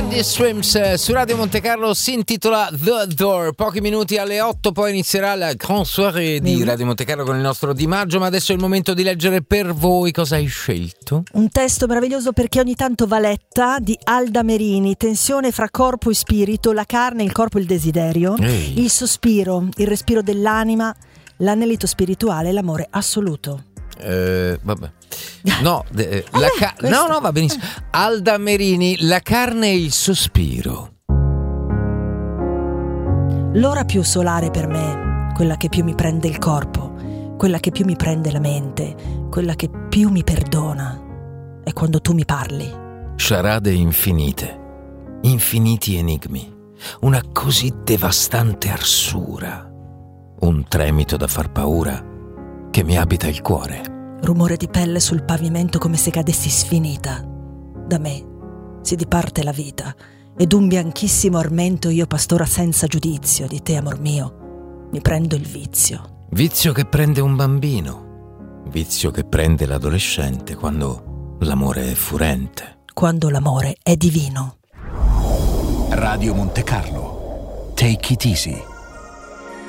Teddy Swims su Radio Monte Carlo, si intitola The Door. Pochi minuti alle 8 poi inizierà la Grand Soirée di Radio Monte Carlo con il nostro Di Maggio, ma adesso è il momento di leggere per voi cosa hai scelto. Un testo meraviglioso perché ogni tanto va letta, di Alda Merini. Tensione fra corpo e spirito, la carne, il corpo e il desiderio, il sospiro, il respiro dell'anima, l'anelito spirituale, l'amore assoluto. Vabbè. No, no, va benissimo. Alda Merini, la carne e il sospiro. L'ora più solare per me, quella che più mi prende il corpo, quella che più mi prende la mente, quella che più mi perdona, è quando tu mi parli. Sciarade infinite, infiniti enigmi, una così devastante arsura, un tremito da far paura che mi abita il cuore. Rumore di pelle sul pavimento come se cadessi sfinita. Da me si diparte la vita, ed un bianchissimo armento io pastora senza giudizio, di te amor mio mi prendo il vizio. Vizio che prende un bambino, vizio che prende l'adolescente quando l'amore è furente. Quando l'amore è divino. Radio Monte Carlo, take it easy.